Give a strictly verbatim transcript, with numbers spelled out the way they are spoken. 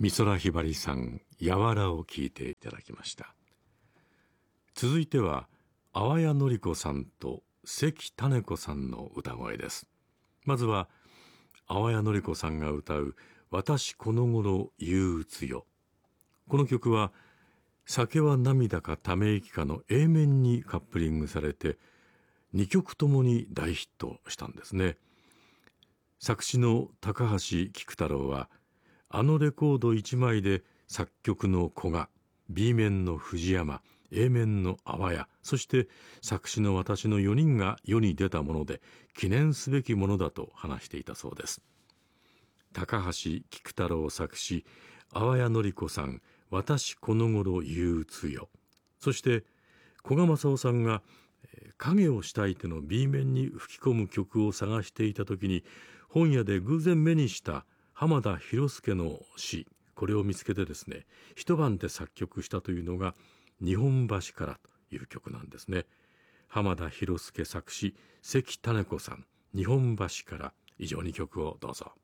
美空ひばりさん、やわらを聞いていただきました。続いては淡谷のり子さんと関種子さんの歌声です。まずは淡谷のり子さんが歌う私この頃憂鬱よ。この曲は酒は涙かため息かの A 面にカップリングされてにきょくともに大ヒットしたんですね。作詞の高橋菊太郎はあのレコードいちまいで作曲の古賀、 B 面の藤山、 A 面の淡谷、そして作詞の私のよにんが世に出たもので記念すべきものだと話していたそうです。高橋菊太郎作詞、淡谷のり子さん、私この頃憂鬱よ。そして古賀正夫さんが影をしたいての B 面に吹き込む曲を探していた時に本屋で偶然目にした浜田博介の詩、これを見つけてですね、一晩で作曲したというのが日本橋からという曲なんですね。浜田博介作詞、関種子さん、日本橋から。以上に曲をどうぞ。